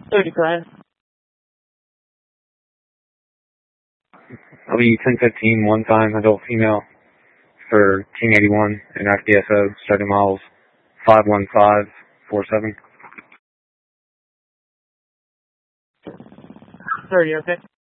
30 Brian. I'll be 1015 one-time adult female for King 81 and FDSO, starting miles 51547. 30, okay.